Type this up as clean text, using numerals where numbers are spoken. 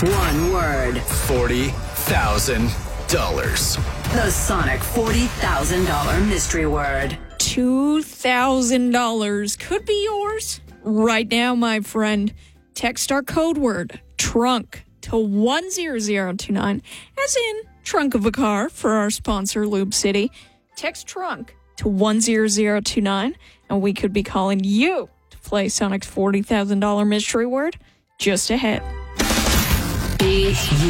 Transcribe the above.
One word. $40,000. The Sonic $40,000 mystery word. $2,000 could be yours right now, my friend. Text our code word, trunk, to 10029, as in trunk of a car for our sponsor, Lube City. Text trunk to 10029, and we could be calling you to play Sonic's $40,000 mystery word just ahead. Be